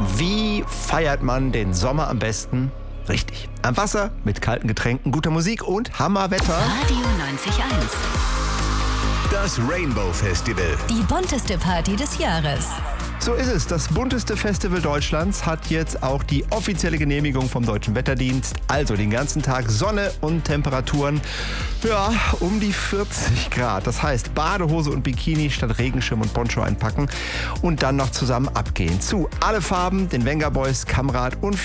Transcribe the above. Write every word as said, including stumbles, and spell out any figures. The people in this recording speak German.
Wie feiert man den Sommer am besten? Richtig. Am Wasser, mit kalten Getränken, guter Musik und Hammerwetter. Radio neunzig Komma eins. Das Rainbow Festival. Die bunteste Party des Jahres. So ist es. Das bunteste Festival Deutschlands hat jetzt auch die offizielle Genehmigung vom Deutschen Wetterdienst. Also den ganzen Tag Sonne und Temperaturen, ja, um die vierzig Grad. Das heißt, Badehose und Bikini statt Regenschirm und Poncho einpacken und dann noch zusammen abgehen. Zu Alle Farben, den Venga Boys, Kamrat und